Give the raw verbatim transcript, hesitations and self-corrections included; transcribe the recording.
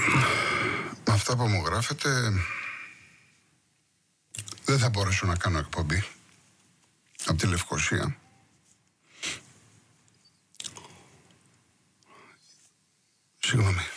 Με αυτά που μου γράφετε δεν θα μπορέσω να κάνω εκπομπή από τη Λευκοσία. Συγγνώμη.